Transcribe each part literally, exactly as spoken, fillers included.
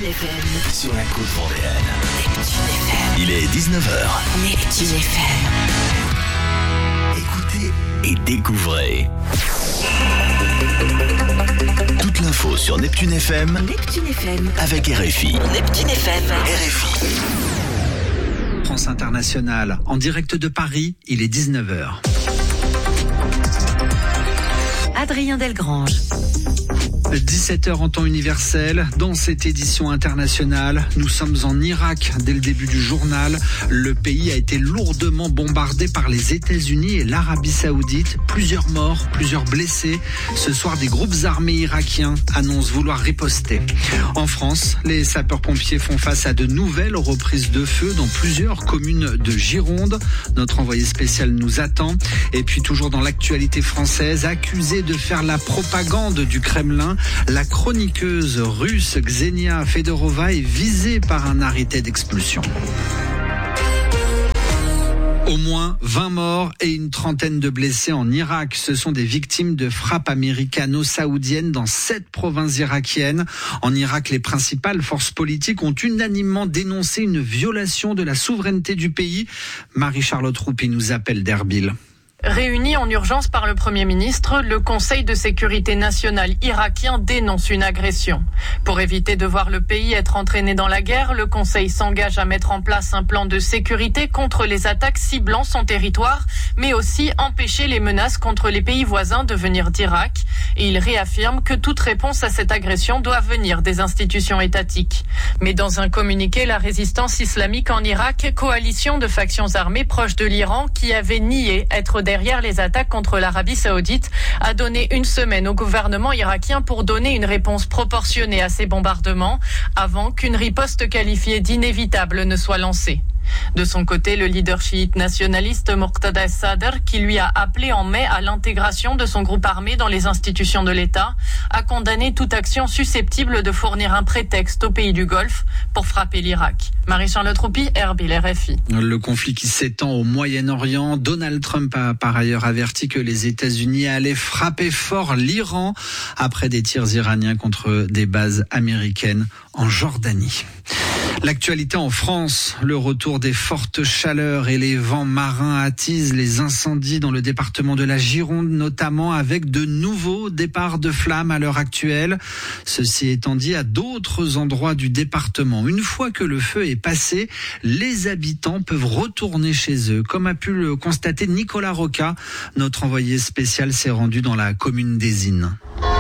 F M. Sur la côte vendéenne. Neptune F M. Il est dix-neuf heures. Neptune F M. Écoutez et découvrez. Toute l'info sur Neptune F M. Neptune F M. Avec R F I. Neptune F M. R F I. France Internationale, en direct de Paris, il est dix-neuf heures. Adrien Delgrange. dix-sept heures en temps universel. Dans cette édition internationale, nous sommes en Irak dès le début du journal. Le pays a été lourdement bombardé par les États-Unis et l'Arabie Saoudite. Plusieurs morts, plusieurs blessés. Ce soir, des groupes armés irakiens annoncent vouloir riposter. En France, les sapeurs-pompiers font face à de nouvelles reprises de feu dans plusieurs communes de Gironde. Notre envoyé spécial nous attend. Et puis toujours dans l'actualité française, accusée de faire la propagande du Kremlin, la chroniqueuse russe Ksenia Fedorova est visée par un arrêté d'expulsion. Au moins vingt morts et une trentaine de blessés en Irak. Ce sont des victimes de frappes américano-saoudiennes dans sept provinces irakiennes. En Irak, les principales forces politiques ont unanimement dénoncé une violation de la souveraineté du pays. Marie-Charlotte Roupi nous appelle d'Erbil. Réuni en urgence par le Premier ministre, le Conseil de sécurité nationale irakien dénonce une agression. Pour éviter de voir le pays être entraîné dans la guerre, le Conseil s'engage à mettre en place un plan de sécurité contre les attaques ciblant son territoire, mais aussi empêcher les menaces contre les pays voisins de venir d'Irak. Et il réaffirme que toute réponse à cette agression doit venir des institutions étatiques. Mais dans un communiqué, la résistance islamique en Irak, coalition de factions armées proches de l'Iran, qui avait nié être derrière les attaques contre l'Arabie Saoudite, a donné une semaine au gouvernement irakien pour donner une réponse proportionnée à ces bombardements, avant qu'une riposte qualifiée d'inévitable ne soit lancée. De son côté, le leader chiite nationaliste Muqtada Sadr, qui lui a appelé en mai à l'intégration de son groupe armé dans les institutions de l'État, a condamné toute action susceptible de fournir un prétexte aux pays du Golfe pour frapper l'Irak. Marie-Charlotte Roupi, Erbil, R F I. Le conflit qui s'étend au Moyen-Orient. Donald Trump a par ailleurs averti que les États-Unis allaient frapper fort l'Iran après des tirs iraniens contre des bases américaines en Jordanie. L'actualité en France, le retour des fortes chaleurs et les vents marins attisent les incendies dans le département de la Gironde, notamment avec de nouveaux départs de flammes à l'heure actuelle. Ceci étant dit, à d'autres endroits du département, une fois que le feu est passé, les habitants peuvent retourner chez eux. Comme a pu le constater Nicolas Roca, notre envoyé spécial s'est rendu dans la commune d'Ezines.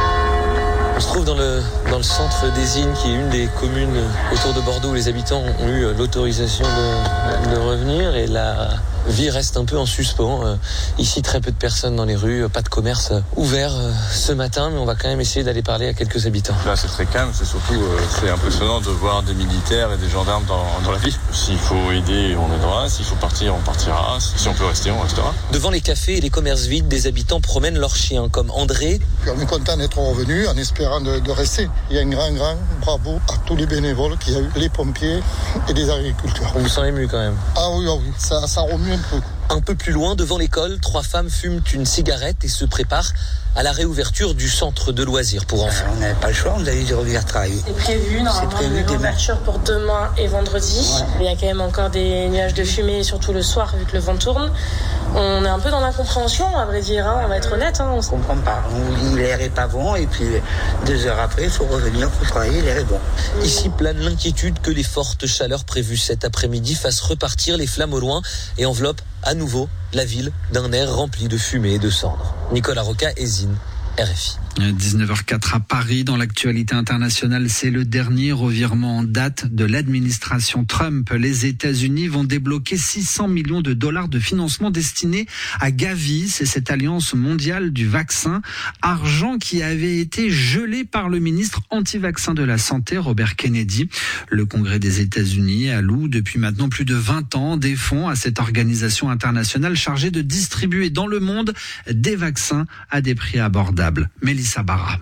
On se trouve dans le, dans le centre d'Ezines, qui est une des communes autour de Bordeaux où les habitants ont eu l'autorisation de, de revenir, et la vie reste un peu en suspens. Ici, très peu de personnes dans les rues, pas de commerce ouvert ce matin, mais on va quand même essayer d'aller parler à quelques habitants. Là, c'est très calme, c'est surtout euh, c'est impressionnant de voir des militaires et des gendarmes dans, dans la ville. S'il faut aider, on aidera. S'il faut partir, on partira. Si on peut rester, on restera. Devant les cafés et les commerces vides, des habitants promènent leurs chiens, comme André. On est content d'être revenus en espérant de, de rester. Il y a un grand, grand bravo à tous les bénévoles qu'il y a eu, les pompiers et les agriculteurs. On vous sent ému quand même. Ah oui, ah oui, ça, ça remue un peu. Un peu plus loin, devant l'école, trois femmes fument une cigarette et se préparent à la réouverture du centre de loisirs pour enfants. On n'avait pas le choix, on avait dû revenir travailler. C'est prévu, normalement, c'est prévu une ouverture pour demain et vendredi. Ouais. Il y a quand même encore des nuages de fumée, surtout le soir, vu que le vent tourne. On est un peu dans l'incompréhension, à vrai dire, hein, on va être honnête. Hein. On ne comprend pas. On dit l'air est pas bon, et puis deux heures après, il faut revenir pour travailler, l'air est bon. Oui. Ici plane l'inquiétude que les fortes chaleurs prévues cet après-midi fassent repartir les flammes au loin et enveloppent à nouveau la ville d'un air rempli de fumée et de cendres. Nicolas Roca, Ezines, R F I. dix-neuf heures quatre à Paris. Dans l'actualité internationale, c'est le dernier revirement en date de l'administration Trump. Les États-Unis vont débloquer six cents millions de dollars de financement destinés à Gavi. C'est cette alliance mondiale du vaccin. Argent qui avait été gelé par le ministre anti-vaccin de la Santé, Robert Kennedy. Le Congrès des États-Unis alloue depuis maintenant plus de vingt ans des fonds à cette organisation internationale chargée de distribuer dans le monde des vaccins à des prix abordables. Mélissa Barra.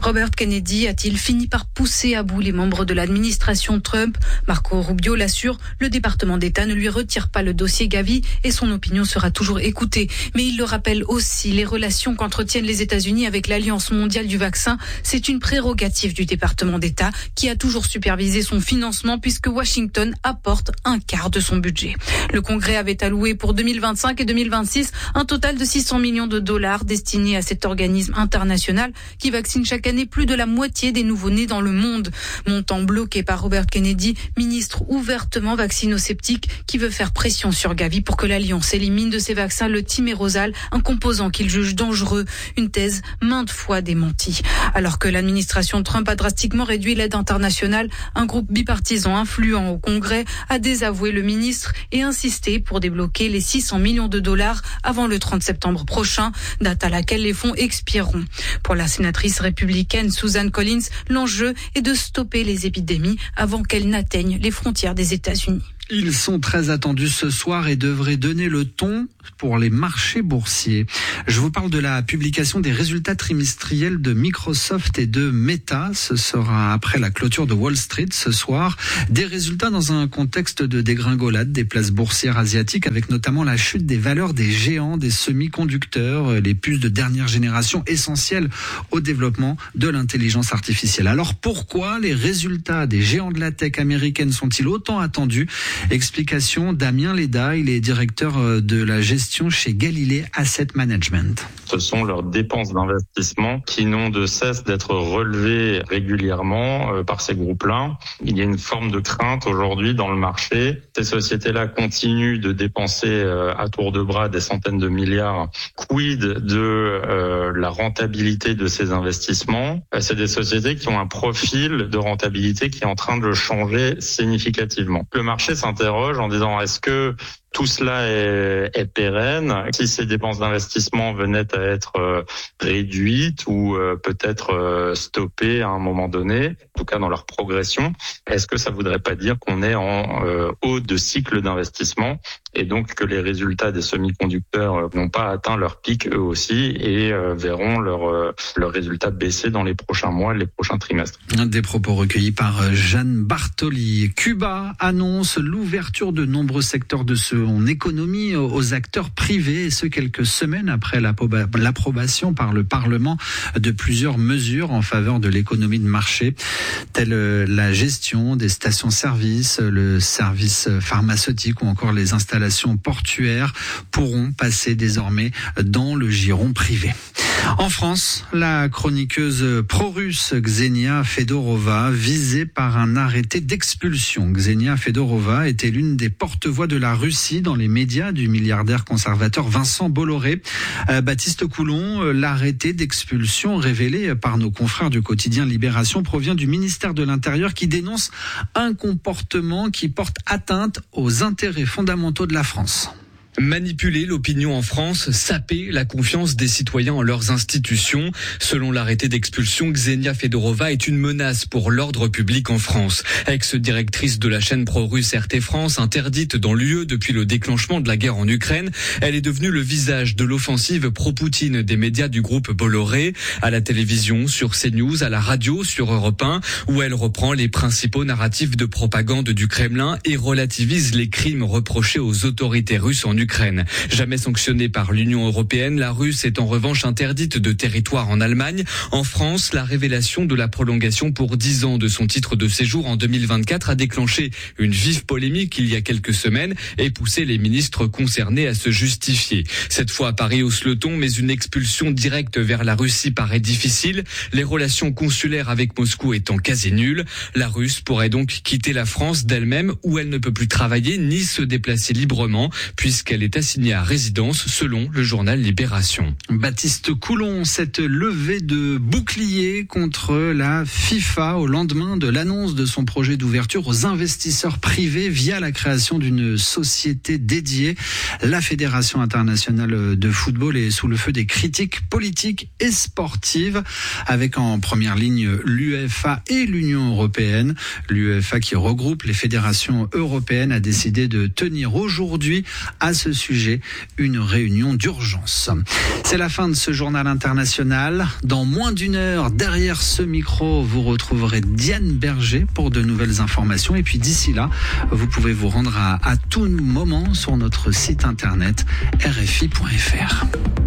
Robert Kennedy a-t-il fini par pousser à bout les membres de l'administration Trump? Marco Rubio l'assure, le département d'État ne lui retire pas le dossier Gavi et son opinion sera toujours écoutée. Mais il le rappelle aussi, les relations qu'entretiennent les États-Unis avec l'Alliance mondiale du vaccin, c'est une prérogative du département d'État qui a toujours supervisé son financement puisque Washington apporte un quart de son budget. Le Congrès avait alloué pour deux mille vingt-cinq et deux mille vingt-six un total de six cents millions de dollars destinés à cet organisme international qui vaccine chaque année plus de la moitié des nouveau-nés dans le monde. Montant bloqué par Robert Kennedy, ministre ouvertement vaccino-sceptique qui veut faire pression sur Gavi pour que l'Alliance élimine de ses vaccins le thymérosal, un composant qu'il juge dangereux, une thèse maintes fois démentie. Alors que l'administration Trump a drastiquement réduit l'aide internationale, un groupe bipartisan influent au Congrès a désavoué le ministre et insisté pour débloquer les six cents millions de dollars avant le trente septembre prochain, date à laquelle les fonds expireront. Pour la sénatrice républicaine Susan Collins, l'enjeu est de stopper les épidémies avant qu'elles n'atteignent les frontières des États-Unis. Ils sont très attendus ce soir et devraient donner le ton pour les marchés boursiers. Je vous parle de la publication des résultats trimestriels de Microsoft et de Meta. Ce sera après la clôture de Wall Street ce soir. Des résultats dans un contexte de dégringolade des places boursières asiatiques avec notamment la chute des valeurs des géants des semi-conducteurs, les puces de dernière génération essentielles au développement de l'intelligence artificielle. Alors pourquoi les résultats des géants de la tech américaine sont-ils autant attendus? Explication Damien Leda, il est directeur de la gestion chez Galilée Asset Management. Ce sont leurs dépenses d'investissement qui n'ont de cesse d'être relevées régulièrement par ces groupes-là. Il y a une forme de crainte aujourd'hui dans le marché. Ces sociétés-là continuent de dépenser à tour de bras des centaines de milliards. Quid de euh, la rentabilité de ces investissements? C'est des sociétés qui ont un profil de rentabilité qui est en train de changer significativement. Le marché s'interroge en disant est-ce que tout cela est, est pérenne? Si ces dépenses d'investissement venaient à être euh, réduites ou euh, peut-être euh, stoppées à un moment donné, en tout cas dans leur progression, est-ce que ça voudrait pas dire qu'on est en euh, haut de cycle d'investissement et donc que les résultats des semi-conducteurs euh, n'ont pas atteint leur pic eux aussi et euh, verront leurs euh, leurs résultats baisser dans les prochains mois, les prochains trimestres. Des propos recueillis par Jeanne Bartoli. Cuba annonce l'ouverture de nombreux secteurs de ce en économie aux acteurs privés, et ce quelques semaines après l'approbation par le Parlement de plusieurs mesures en faveur de l'économie de marché, telles la gestion des stations-service, le service pharmaceutique ou encore les installations portuaires pourront passer désormais dans le giron privé. En France, la chroniqueuse pro-russe Ksenia Fedorova visée par un arrêté d'expulsion. Ksenia Fedorova était l'une des porte-voix de la Russie dans les médias du milliardaire conservateur Vincent Bolloré. Euh, Baptiste Coulon, l'arrêté d'expulsion révélé par nos confrères du quotidien Libération provient du ministère de l'Intérieur qui dénonce un comportement qui porte atteinte aux intérêts fondamentaux de la France. Manipuler l'opinion en France, saper la confiance des citoyens en leurs institutions. Selon l'arrêté d'expulsion, Ksenia Fedorova est une menace pour l'ordre public en France. Ex-directrice de la chaîne pro-russe R T France, interdite dans l'U E depuis le déclenchement de la guerre en Ukraine, elle est devenue le visage de l'offensive pro-Poutine des médias du groupe Bolloré, à la télévision, sur CNews, à la radio, sur Europe un, où elle reprend les principaux narratifs de propagande du Kremlin et relativise les crimes reprochés aux autorités russes en Ukraine. Ukraine. Jamais sanctionnée par l'Union européenne, la Russe est en revanche interdite de territoire en Allemagne. En France, la révélation de la prolongation pour dix ans de son titre de séjour en deux mille vingt-quatre a déclenché une vive polémique il y a quelques semaines et poussé les ministres concernés à se justifier. Cette fois, Paris hausse le ton, mais une expulsion directe vers la Russie paraît difficile. Les relations consulaires avec Moscou étant quasi nulles, la Russe pourrait donc quitter la France d'elle-même où elle ne peut plus travailler ni se déplacer librement puisqu'elle Elle est assignée à résidence selon le journal Libération. Baptiste Coulon, cette levée de bouclier contre la FIFA au lendemain de l'annonce de son projet d'ouverture aux investisseurs privés via la création d'une société dédiée. La Fédération internationale de football est sous le feu des critiques politiques et sportives avec en première ligne l'UEFA et l'Union européenne. L'UEFA qui regroupe les fédérations européennes a décidé de tenir aujourd'hui à se ce sujet une réunion d'urgence. C'est la fin de ce journal international. Dans moins d'une heure, derrière ce micro, vous retrouverez Diane Berger pour de nouvelles informations. Et puis d'ici là, vous pouvez vous rendre à, à tout moment sur notre site internet r f i point f r.